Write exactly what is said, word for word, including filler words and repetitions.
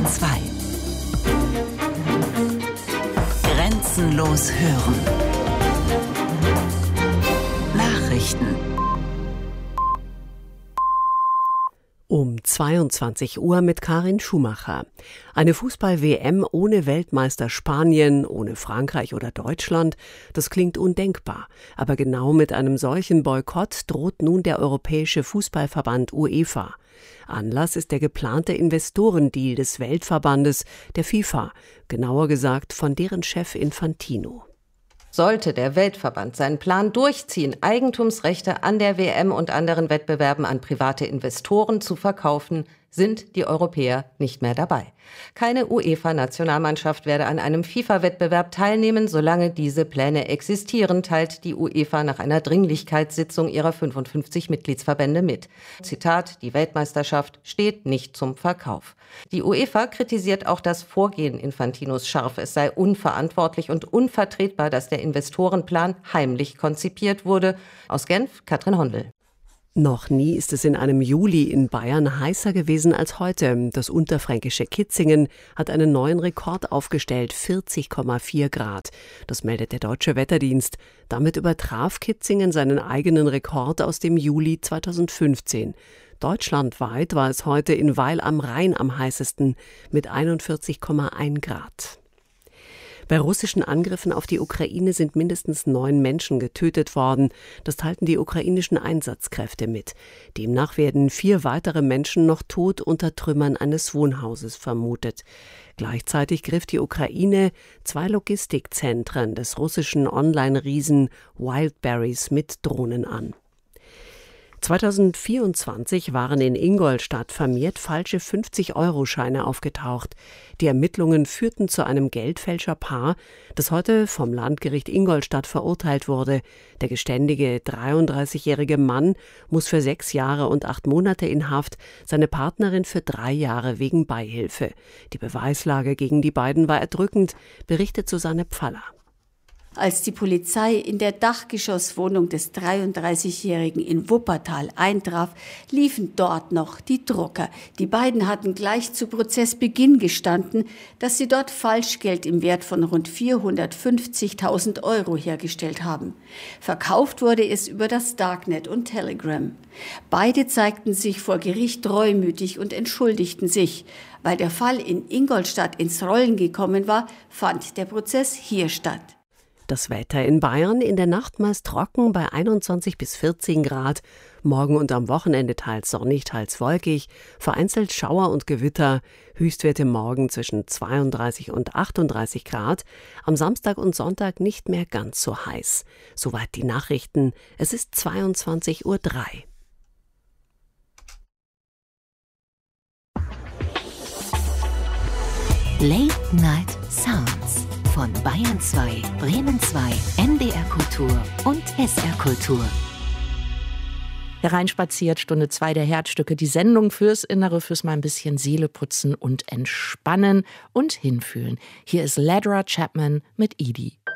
zwei. Grenzenlos hören. Nachrichten. Um zweiundzwanzig Uhr mit Karin Schumacher. Eine Fußball-W M ohne Weltmeister Spanien, ohne Frankreich oder Deutschland, das klingt undenkbar. Aber genau mit einem solchen Boykott droht nun der Europäische Fußballverband UEFA. Anlass ist der geplante Investorendeal des Weltverbandes, der FIFA, genauer gesagt von deren Chef Infantino. Sollte der Weltverband seinen Plan durchziehen, Eigentumsrechte an der W M und anderen Wettbewerben an private Investoren zu verkaufen, sind die Europäer nicht mehr dabei. Keine UEFA-Nationalmannschaft werde an einem FIFA-Wettbewerb teilnehmen, solange diese Pläne existieren, teilt die UEFA nach einer Dringlichkeitssitzung ihrer fünfundfünfzig Mitgliedsverbände mit. Zitat: Die Weltmeisterschaft steht nicht zum Verkauf. Die UEFA kritisiert auch das Vorgehen Infantinos scharf. Es sei unverantwortlich und unvertretbar, dass der Investorenplan heimlich konzipiert wurde. Aus Genf, Katrin Hondel. Noch nie ist es in einem Juli in Bayern heißer gewesen als heute. Das unterfränkische Kitzingen hat einen neuen Rekord aufgestellt, vierzig Komma vier Grad. Das meldet der Deutsche Wetterdienst. Damit übertraf Kitzingen seinen eigenen Rekord aus dem Juli zweitausendfünfzehn. Deutschlandweit war es heute in Weil am Rhein am heißesten mit einundvierzig Komma eins Grad. Bei russischen Angriffen auf die Ukraine sind mindestens neun Menschen getötet worden. Das teilten die ukrainischen Einsatzkräfte mit. Demnach werden vier weitere Menschen noch tot unter Trümmern eines Wohnhauses vermutet. Gleichzeitig griff die Ukraine zwei Logistikzentren des russischen Online-Riesen Wildberries mit Drohnen an. zweitausendvierundzwanzig waren in Ingolstadt vermehrt falsche fünfzig-Euro-Scheine aufgetaucht. Die Ermittlungen führten zu einem Geldfälscherpaar, das heute vom Landgericht Ingolstadt verurteilt wurde. Der geständige dreiunddreißigjährige Mann muss für sechs Jahre und acht Monate in Haft, seine Partnerin für drei Jahre wegen Beihilfe. Die Beweislage gegen die beiden war erdrückend, berichtet Susanne Pfaller. Als die Polizei in der Dachgeschosswohnung des dreiunddreißigjährigen in Wuppertal eintraf, liefen dort noch die Drucker. Die beiden hatten gleich zu Prozessbeginn gestanden, dass sie dort Falschgeld im Wert von rund vierhundertfünfzigtausend Euro hergestellt haben. Verkauft wurde es über das Darknet und Telegram. Beide zeigten sich vor Gericht reumütig und entschuldigten sich. Weil der Fall in Ingolstadt ins Rollen gekommen war, fand der Prozess hier statt. Das Wetter in Bayern in der Nacht meist trocken bei einundzwanzig bis vierzehn Grad. Morgen und am Wochenende teils sonnig, teils wolkig. Vereinzelt Schauer und Gewitter. Höchstwerte morgen zwischen zweiunddreißig und achtunddreißig Grad. Am Samstag und Sonntag nicht mehr ganz so heiß. Soweit die Nachrichten. Es ist zweiundzwanzig Uhr drei. Late Night Sounds von Bayern zwei, Bremen zwei, N D R Kultur und S R Kultur. Hereinspaziert, Stunde zwei der Herzstücke, die Sendung fürs Innere, fürs mal ein bisschen Seele putzen und entspannen und hinfühlen. Hier ist Ladra Chapman mit Edie.